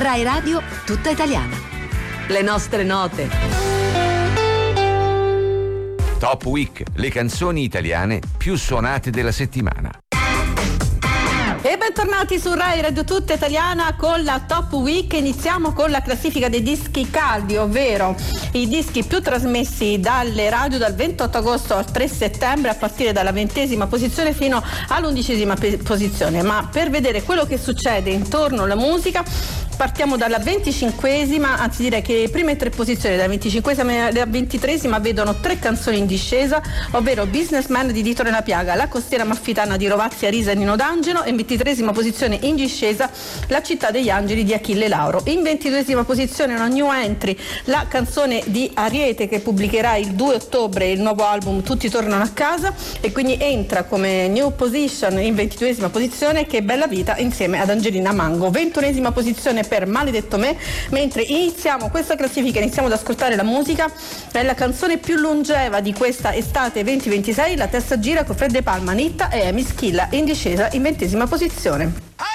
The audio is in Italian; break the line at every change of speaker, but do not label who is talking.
Rai Radio tutta italiana. Le nostre note.
Top Week, le canzoni italiane più suonate della settimana.
E bentornati su Rai Radio Tutta Italiana con la Top Week. Iniziamo con la classifica dei dischi caldi, ovvero i dischi più trasmessi dalle radio dal 28 agosto al 3 settembre, a partire dalla 20ª posizione fino all'11ª posizione. Ma per vedere quello che succede intorno alla musica, partiamo dalla 25ª, anzi direi che le prime tre posizioni, dalla 25ª alla 23ª, vedono tre canzoni in discesa, ovvero Businessman di Dito Nella Piaga, La Costiera Amalfitana di Rovazzi, Arisa e Nino D'Angelo, e in 23ª posizione in discesa La Città degli Angeli di Achille Lauro. In 22ª posizione una new entry, la canzone di Ariete, che pubblicherà il 2 ottobre il nuovo album Tutti tornano a casa, e quindi entra come new position in 22ª posizione Che bella vita insieme ad Angelina Mango. 21ª posizione per Maledetto me. Mentre iniziamo questa classifica, iniziamo ad ascoltare la musica, è la canzone più longeva di questa estate 2026, La testa gira con Fred De Palma, Nitta e Amy Schilla, in discesa in 20ª posizione.